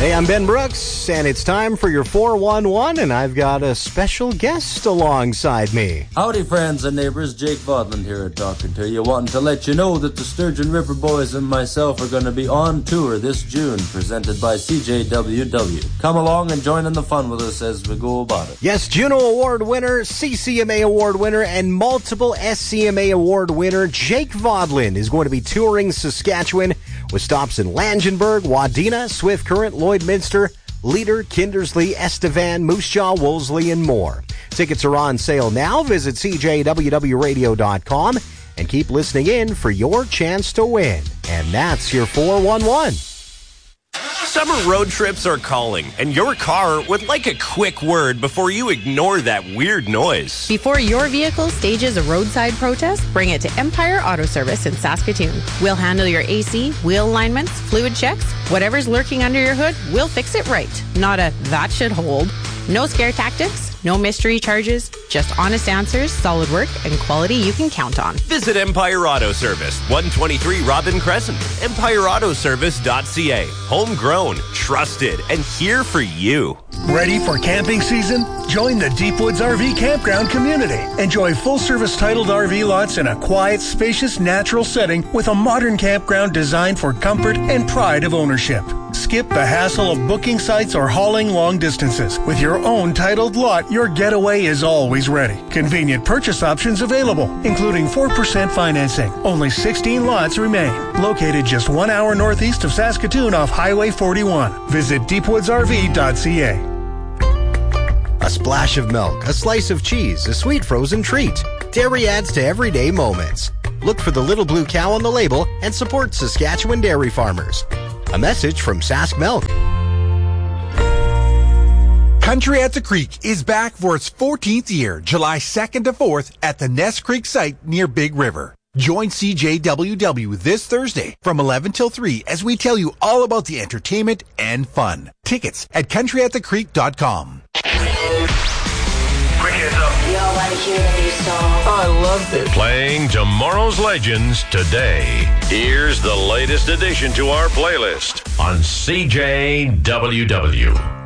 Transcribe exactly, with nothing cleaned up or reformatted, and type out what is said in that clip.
Hey, I'm Ben Brooks, and it's time for your four one one, and I've got a special guest alongside me. Howdy, friends and neighbors. Jake Vodland here talking to you, wanting to let you know that the Sturgeon River Boys and myself are going to be on tour this June, presented by C J W W. Come along and join in the fun with us as we go about it. Yes, Juno Award winner, C C M A Award winner, and multiple S C M A Award winner Jake Vodland is going to be touring Saskatchewan with stops in Langenburg, Wadena, Swift Current, Lloydminster, Leader, Kindersley, Estevan, Moose Jaw, Wolseley, and more. Tickets are on sale now. Visit c j w w radio dot com and keep listening in for your chance to win. And that's your four one one. Summer road trips are calling, and your car would like a quick word before you ignore that weird noise. Before your vehicle stages a roadside protest, bring it to Empire Auto Service in Saskatoon. We'll handle your A C, wheel alignments, fluid checks, whatever's lurking under your hood, we'll fix it right. Not a that should hold. No scare tactics, no mystery charges, just honest answers, solid work, and quality you can count on. Visit Empire Auto Service, one twenty-three Robin Crescent, empire auto service dot c a. Homegrown, trusted, and here for you. Ready for camping season? Join the Deepwoods R V Campground community. Enjoy full-service titled R V lots in a quiet, spacious, natural setting with a modern campground designed for comfort and pride of ownership. Skip the hassle of booking sites or hauling long distances. With your own titled lot, your getaway is always ready. Convenient purchase options available, including four percent financing. Only sixteen lots remain. Located just one hour northeast of Saskatoon off Highway forty-one. Visit deepwoods r v dot c a. A splash of milk, a slice of cheese, a sweet frozen treat. Dairy adds to everyday moments. Look for the little blue cow on the label and support Saskatchewan dairy farmers. A message from Sask Milk. Country at the Creek is back for its fourteenth year, July second to fourth at the Ness Creek site near Big River. Join C J W W this Thursday from eleven till three as we tell you all about the entertainment and fun. Tickets at country at the creek dot com. Quick heads up. Y'all want to hear a new song? I love this. Playing tomorrow's legends today. Here's the latest addition to our playlist on C J W W.